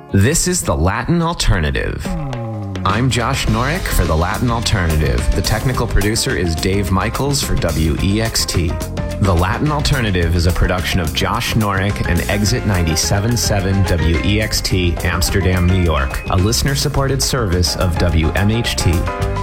This is the Latin Alternative. I'm Josh Norick for the Latin Alternative. The technical producer is Dave Michaels for WEXT. The Latin Alternative is a production of Josh Norick and Exit 97.7 WEXT, Amsterdam, New York, a listener-supported service of WMHT.